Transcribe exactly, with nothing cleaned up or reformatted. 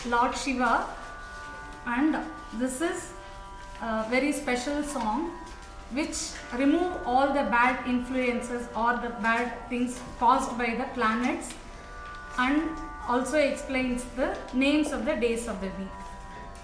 Lord Shiva, and this is a very special song which remove all the bad influences or the bad things caused by the planets, and also explains the names of the days of the week.